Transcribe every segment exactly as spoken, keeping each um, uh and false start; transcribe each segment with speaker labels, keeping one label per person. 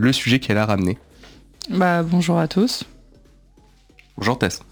Speaker 1: le sujet qu'elle a ramené.
Speaker 2: Bah, bonjour à tous.
Speaker 1: Bonjour Tess.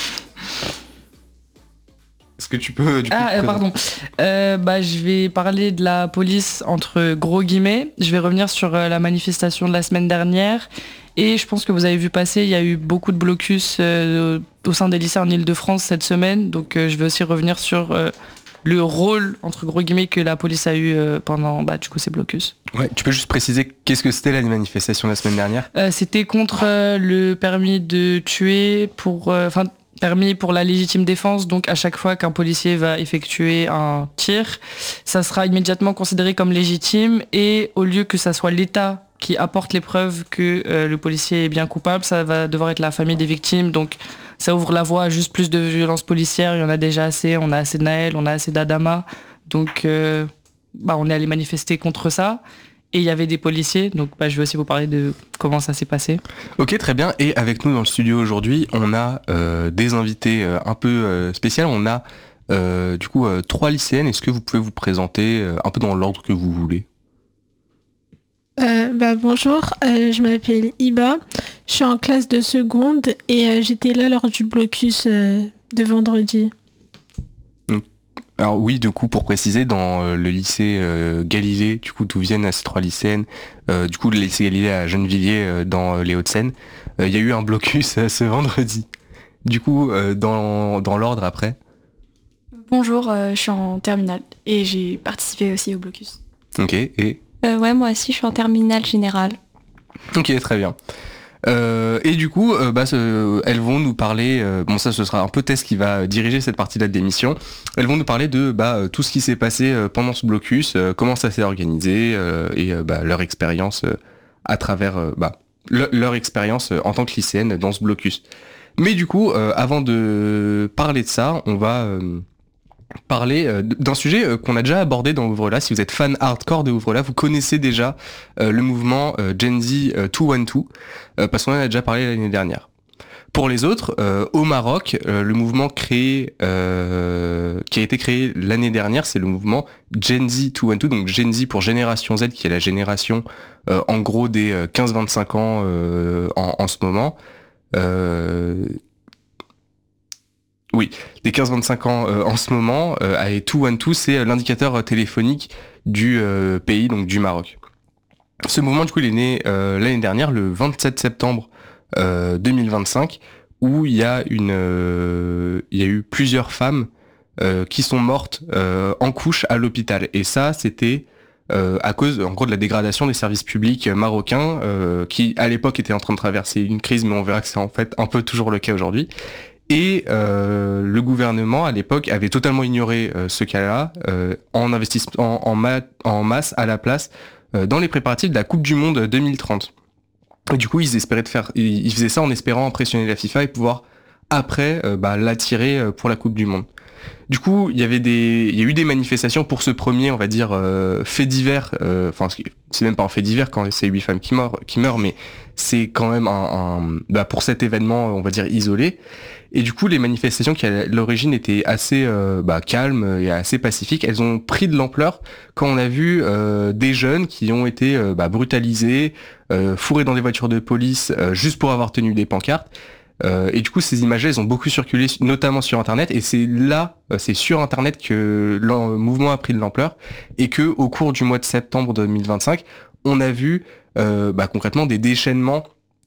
Speaker 1: Est-ce que tu peux du coup,
Speaker 2: Ah, euh, pardon. Euh, bah, je vais parler de la police entre gros guillemets. Je vais revenir sur euh, la manifestation de la semaine dernière. Et je pense que vous avez vu passer, il y a eu beaucoup de blocus euh, au sein des lycées en Ile-de-France cette semaine. Donc euh, je vais aussi revenir sur euh, le rôle, entre gros guillemets, que la police a eu euh, pendant bah, du coup, ces blocus.
Speaker 1: Ouais, tu peux juste préciser qu'est-ce que c'était la manifestation de la semaine dernière ?
Speaker 2: euh, C'était contre euh, le permis de tuer pour... Enfin, euh, permis pour la légitime défense, donc à chaque fois qu'un policier va effectuer un tir, ça sera immédiatement considéré comme légitime et au lieu que ça soit l'État qui apporte les preuves que euh, le policier est bien coupable, ça va devoir être la famille des victimes, donc ça ouvre la voie à juste plus de violences policières, il y en a déjà assez, on a assez de Naël, on a assez d'Adama, donc euh, bah, on est allé manifester contre ça. Et il y avait des policiers, donc bah, je vais aussi vous parler de comment ça s'est passé.
Speaker 1: Ok, très bien. Et avec nous dans le studio aujourd'hui, on a euh, des invités euh, un peu euh, spéciaux. On a euh, du coup euh, trois lycéennes. Est-ce que vous pouvez vous présenter euh, un peu dans l'ordre que vous voulez ?
Speaker 3: euh, bah, Bonjour, euh, je m'appelle Iba. Je suis en classe de seconde et euh, j'étais là lors du blocus euh, de vendredi.
Speaker 1: Alors oui, du coup, pour préciser, dans euh, le lycée euh, Galilée, du coup, d'où viennent ces trois lycéennes, euh, du coup, le lycée Galilée à Gennevilliers, euh, dans euh, les Hauts-de-Seine, il euh, y a eu un blocus euh, ce vendredi. Du coup, euh, dans, dans l'ordre après.
Speaker 4: Bonjour, euh, je suis en terminale et j'ai participé aussi au blocus.
Speaker 1: Ok, et
Speaker 5: euh, Ouais, moi aussi, je suis en terminale générale.
Speaker 1: Ok, très bien. Euh, et du coup, euh, bah, ce, elles vont nous parler, euh, bon ça ce sera un peu Tess qui va diriger cette partie-là de l'émission, elles vont nous parler de bah, tout ce qui s'est passé euh, pendant ce blocus, euh, comment ça s'est organisé euh, et euh, bah, leur expérience euh, à travers euh, bah, le, leur expérience euh, en tant que lycéenne dans ce blocus. Mais du coup, euh, avant de parler de ça, on va... Euh, parler euh, d'un sujet euh, qu'on a déjà abordé dans Ouvre-la. Si vous êtes fan hardcore de Ouvre-la, vous connaissez déjà euh, le mouvement euh, Gen Z euh, deux cent douze, euh, parce qu'on en a déjà parlé l'année dernière. Pour les autres, euh, au Maroc, euh, le mouvement créé, euh, qui a été créé l'année dernière, c'est le mouvement Gen Z deux cent douze, donc Gen Z pour Génération Z, qui est la génération euh, en gros des euh, quinze vingt-cinq ans euh, en, en ce moment. Euh, Oui, des quinze vingt-cinq ans euh, en ce moment, euh, et deux cent douze, c'est l'indicateur téléphonique du euh, pays, donc du Maroc. Ce mouvement, du coup, il est né euh, l'année dernière, le vingt-sept septembre euh, deux mille vingt-cinq, où il y a une, euh, il y a eu plusieurs femmes euh, qui sont mortes euh, en couche à l'hôpital. Et ça, c'était euh, à cause, en gros, de la dégradation des services publics marocains, euh, qui à l'époque étaient en train de traverser une crise, mais on verra que c'est en fait un peu toujours le cas aujourd'hui. Et euh, le gouvernement, à l'époque, avait totalement ignoré euh, ce cas-là euh, en investissant en, en, ma- en masse à la place euh, dans les préparatifs de la Coupe du Monde deux mille trente. Et du coup, ils espéraient de faire, ils faisaient ça en espérant impressionner la FIFA et pouvoir après euh, bah, l'attirer euh, pour la Coupe du Monde. Du coup, il y avait des, il y a eu des manifestations pour ce premier, on va dire, euh, fait divers. Enfin, euh, c'est même pas un fait divers quand c'est huit femmes qui meurent, qui meurent, mais c'est quand même un, un bah, pour cet événement, on va dire isolé. Et du coup, les manifestations qui à l'origine étaient assez euh, bah, calmes et assez pacifiques, elles ont pris de l'ampleur quand on a vu euh, des jeunes qui ont été euh, bah, brutalisés, euh, fourrés dans des voitures de police euh, juste pour avoir tenu des pancartes. Euh, et du coup, ces images-là, elles ont beaucoup circulé, notamment sur Internet. Et c'est là, euh, c'est sur Internet que le mouvement a pris de l'ampleur et que au cours du mois de septembre deux mille vingt-cinq, on a vu euh, bah, concrètement des déchaînements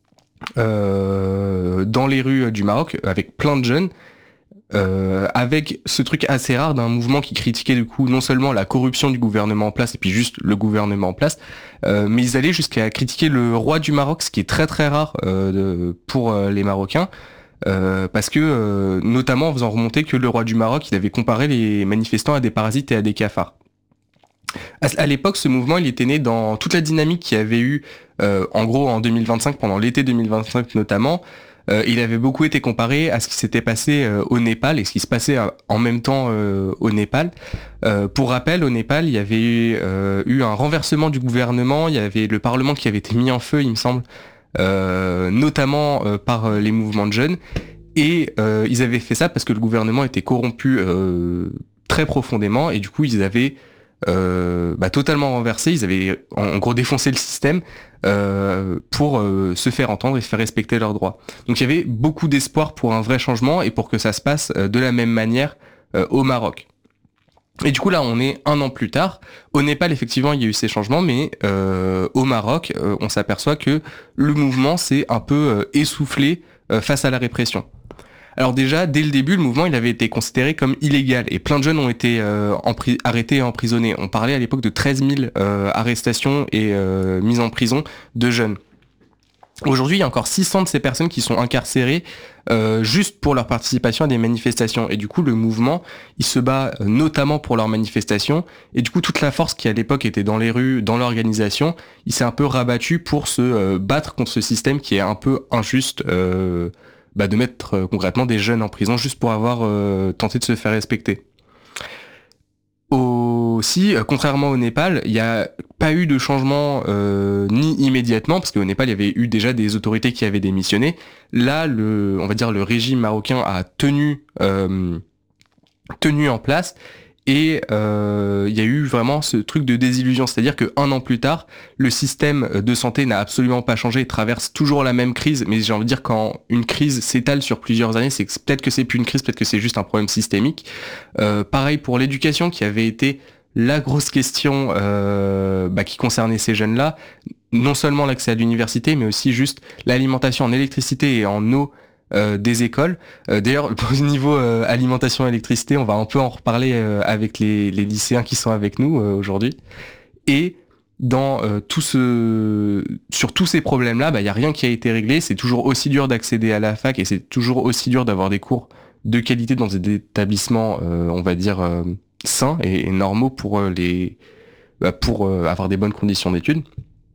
Speaker 1: Euh, dans les rues du Maroc avec plein de jeunes euh, avec ce truc assez rare d'un mouvement qui critiquait du coup non seulement la corruption du gouvernement en place et puis juste le gouvernement en place euh, mais ils allaient jusqu'à critiquer le roi du Maroc, ce qui est très très rare euh, de, pour euh, les Marocains euh, parce que euh, notamment en faisant remonter que le roi du Maroc il avait comparé les manifestants à des parasites et à des cafards. À l'époque, ce mouvement, il était né dans toute la dynamique qu'il y avait eu, euh, en gros, en deux mille vingt-cinq, pendant l'été deux mille vingt-cinq notamment. Euh, il avait beaucoup été comparé à ce qui s'était passé euh, au Népal et ce qui se passait euh, en même temps euh, au Népal. Euh, pour rappel, au Népal, il y avait euh, eu un renversement du gouvernement, il y avait le Parlement qui avait été mis en feu, il me semble, euh, notamment euh, par euh, les mouvements de jeunes. Et euh, ils avaient fait ça parce que le gouvernement était corrompu euh, très profondément et du coup, ils avaient euh, bah, totalement renversé. Ils avaient en, en gros défoncé le système euh, pour euh, se faire entendre et faire respecter leurs droits. Donc il y avait beaucoup d'espoir pour un vrai changement et pour que ça se passe euh, de la même manière euh, au Maroc. Et du coup là on est un an plus tard. Au Népal effectivement il y a eu ces changements, mais euh, au Maroc euh, on s'aperçoit que le mouvement s'est un peu euh, essoufflé euh, face à la répression. Alors déjà dès le début le mouvement il avait été considéré comme illégal et plein de jeunes ont été euh, empri- arrêtés et emprisonnés. On parlait à l'époque de treize mille euh, arrestations et euh, mises en prison de jeunes. Aujourd'hui, il y a encore six cents de ces personnes qui sont incarcérées euh, juste pour leur participation à des manifestations. Et du coup, le mouvement, il se bat euh, notamment pour leurs manifestations. Et du coup, toute la force qui à l'époque était dans les rues, dans l'organisation, il s'est un peu rabattu pour se euh, battre contre ce système qui est un peu injuste, euh, bah, de mettre euh, concrètement des jeunes en prison juste pour avoir euh, tenté de se faire respecter. Aussi, euh, contrairement au Népal, il n'y a pas eu de changement euh, ni immédiatement, parce qu'au Népal, il y avait eu déjà des autorités qui avaient démissionné. Là, le, on va dire, le régime marocain a tenu, euh, tenu en place, et euh, il y a eu vraiment ce truc de désillusion, c'est-à-dire qu'un an plus tard, le système de santé n'a absolument pas changé, il traverse toujours la même crise, mais j'ai envie de dire quand une crise s'étale sur plusieurs années, c'est que peut-être que c'est plus une crise, peut-être que c'est juste un problème systémique. Euh, pareil pour l'éducation qui avait été la grosse question euh, bah, qui concernait ces jeunes-là, non seulement l'accès à l'université, mais aussi juste l'alimentation en électricité et en eau euh, des écoles. Euh, d'ailleurs, au niveau euh, alimentation et électricité, on va un peu en reparler euh, avec les, les lycéens qui sont avec nous euh, aujourd'hui. Et dans euh, tout ce, sur tous ces problèmes-là, bah, il n'y a rien qui a été réglé. C'est toujours aussi dur d'accéder à la fac et c'est toujours aussi dur d'avoir des cours de qualité dans des établissements, euh, on va dire, euh, sains et, et normaux pour euh, les, bah, pour euh, avoir des bonnes conditions d'études.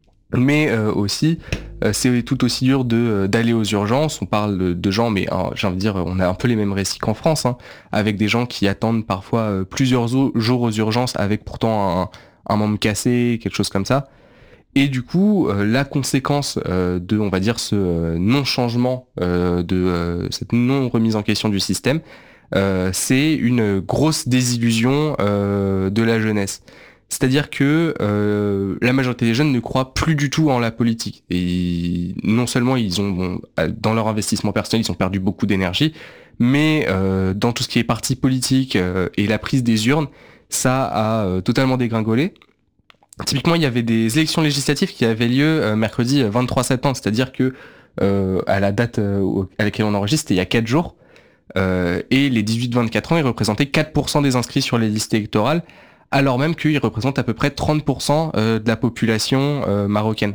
Speaker 1: Mais euh, aussi, euh, c'est tout aussi dur de euh, d'aller aux urgences. On parle de, de gens, mais hein, j'ai envie de dire, on a un peu les mêmes récits qu'en France, hein, avec des gens qui attendent parfois euh, plusieurs o- jours aux urgences, avec pourtant un, un membre cassé, quelque chose comme ça. Et du coup, euh, la conséquence euh, de, on va dire, ce euh, non-changement, euh, de euh, cette non-remise en question du système, euh, c'est une grosse désillusion euh, de la jeunesse. C'est-à-dire que euh, la majorité des jeunes ne croient plus du tout en la politique. Et non seulement ils ont, bon, dans leur investissement personnel, ils ont perdu beaucoup d'énergie, mais euh, dans tout ce qui est parti politique euh, et la prise des urnes, ça a euh, totalement dégringolé. Typiquement, il y avait des élections législatives qui avaient lieu euh, mercredi vingt-trois septembre, c'est-à-dire que euh, à la date euh, à laquelle on enregistre, c'était il y a quatre jours, euh, et les dix-huit vingt-quatre ans, ils représentaient quatre pour cent des inscrits sur les listes électorales, alors même qu'ils représentent à peu près trente pour cent euh, de la population euh, marocaine.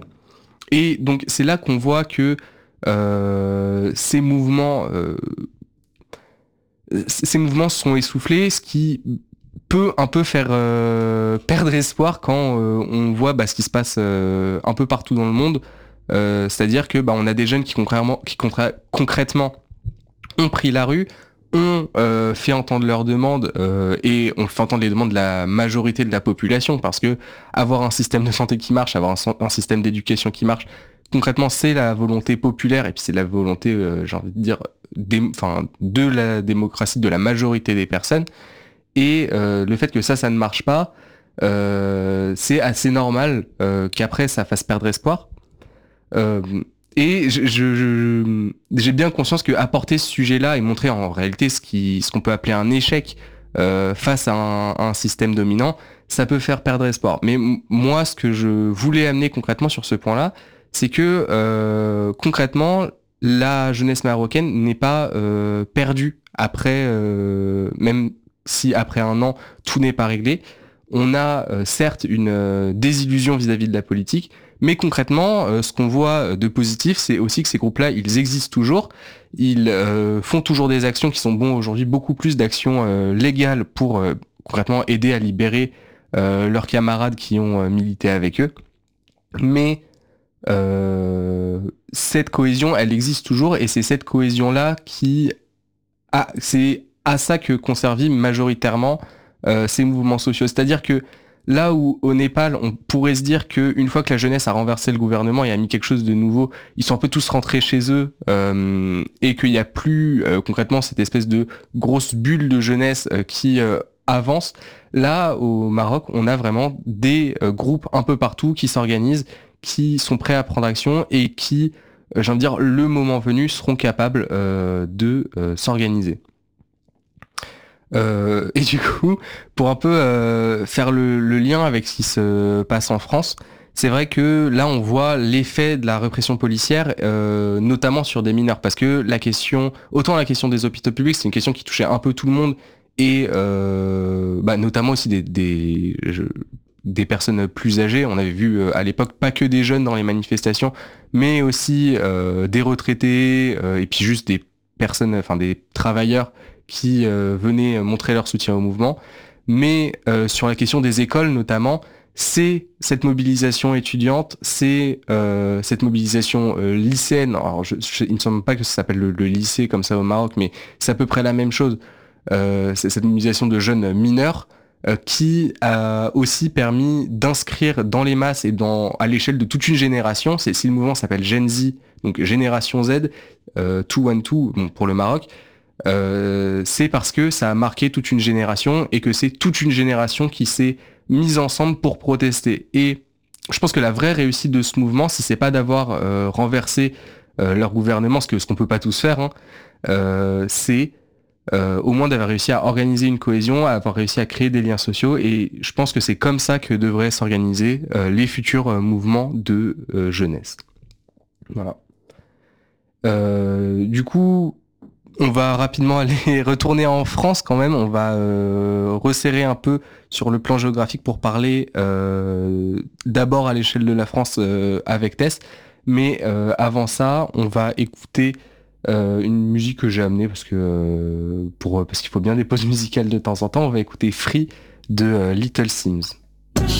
Speaker 1: Et donc c'est là qu'on voit que euh, ces mouvements, euh, ces mouvements sont essoufflés, ce qui peut un peu faire euh, perdre espoir quand euh, on voit bah, ce qui se passe euh, un peu partout dans le monde. Euh, c'est-à-dire que bah, on a des jeunes qui, concrètement, qui concrè- concrètement ont pris la rue, ont euh, fait entendre leurs demandes euh, et on fait entendre les demandes de la majorité de la population, parce que avoir un système de santé qui marche, avoir un, un système d'éducation qui marche, concrètement c'est la volonté populaire et puis c'est la volonté, euh, j'ai envie de dire, dé- enfin, de la démocratie de la majorité des personnes. Et euh, le fait que ça, ça ne marche pas, euh, c'est assez normal euh, qu'après ça fasse perdre espoir. Euh, et je, je, je, j'ai bien conscience que apporter ce sujet-là et montrer en réalité ce, qui, ce qu'on peut appeler un échec euh, face à un, un système dominant, ça peut faire perdre espoir. Mais m- moi, ce que je voulais amener concrètement sur ce point-là, c'est que euh, concrètement, la jeunesse marocaine n'est pas euh, perdue après, euh, même si après un an, tout n'est pas réglé. On a euh, certes une euh, désillusion vis-à-vis de la politique, mais concrètement, euh, ce qu'on voit de positif, c'est aussi que ces groupes-là, ils existent toujours, ils euh, font toujours des actions qui sont bon aujourd'hui, beaucoup plus d'actions euh, légales pour euh, concrètement aider à libérer euh, leurs camarades qui ont euh, milité avec eux. Mais euh, cette cohésion, elle existe toujours, et c'est cette cohésion-là qui a, c'est à ça que conservent majoritairement euh, ces mouvements sociaux. C'est-à-dire que là où au Népal, on pourrait se dire qu'une fois que la jeunesse a renversé le gouvernement et a mis quelque chose de nouveau, ils sont un peu tous rentrés chez eux euh, et qu'il n'y a plus euh, concrètement cette espèce de grosse bulle de jeunesse euh, qui euh, avance. Là, au Maroc, on a vraiment des euh, groupes un peu partout qui s'organisent, qui sont prêts à prendre action et qui, euh, j'ai envie de dire, le moment venu, seront capables euh, de euh, s'organiser. Euh, et du coup, pour un peu euh, faire le, le lien avec ce qui se passe en France, c'est vrai que là, on voit l'effet de la répression policière, euh, notamment sur des mineurs, parce que la question, autant la question des hôpitaux publics, c'est une question qui touchait un peu tout le monde, et euh, bah, notamment aussi des, des, je, des personnes plus âgées. On avait vu euh, à l'époque pas que des jeunes dans les manifestations, mais aussi euh, des retraités, euh, et puis juste des personnes, enfin des travailleurs qui euh, venaient montrer leur soutien au mouvement. Mais euh, sur la question des écoles notamment, c'est cette mobilisation étudiante, c'est euh, cette mobilisation euh, lycéenne. Alors, je, je, il me semble pas que ça s'appelle le, le lycée comme ça au Maroc, mais c'est à peu près la même chose. Euh, c'est cette mobilisation de jeunes mineurs euh, qui a aussi permis d'inscrire dans les masses et dans à l'échelle de toute une génération. C'est, si le mouvement s'appelle Gen Z, donc Génération Z, euh, deux cent douze, bon, pour le Maroc. Euh, c'est parce que ça a marqué toute une génération et que c'est toute une génération qui s'est mise ensemble pour protester. Et je pense que la vraie réussite de ce mouvement, si c'est pas d'avoir euh, renversé euh, leur gouvernement, ce que ce qu'on peut pas tous faire, hein, euh, c'est euh, au moins d'avoir réussi à organiser une cohésion, à avoir réussi à créer des liens sociaux. Et je pense que c'est comme ça que devraient s'organiser euh, les futurs euh, mouvements de euh, jeunesse. Voilà. Euh, du coup, on va rapidement aller retourner en France quand même. On va euh, resserrer un peu sur le plan géographique pour parler euh, d'abord à l'échelle de la France euh, avec Tess. Mais euh, avant ça, on va écouter euh, une musique que j'ai amenée parce que euh, pour parce qu'il faut bien des pauses musicales de temps en temps. On va écouter Free de euh, Little Sims.